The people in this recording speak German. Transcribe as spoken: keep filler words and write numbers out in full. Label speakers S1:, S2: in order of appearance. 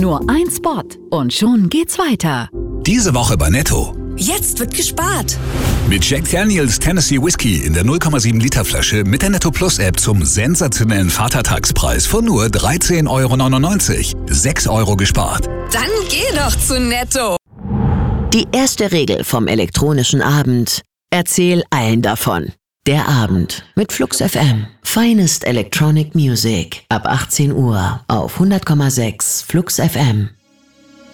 S1: Nur ein Spot und schon geht's weiter.
S2: Diese Woche bei Netto.
S3: Jetzt wird gespart.
S2: Mit Jack Daniels Tennessee Whiskey in der null Komma sieben Liter Flasche mit der Netto Plus App zum sensationellen Vatertagspreis von nur dreizehn Euro neunundneunzig. sechs Euro gespart.
S3: Dann geh doch zu Netto.
S4: Die erste Regel vom elektronischen Abend: Erzähl allen davon. Der Abend mit Flux F M. Finest Electronic Music. Ab achtzehn Uhr auf hundert Komma sechs Flux F M.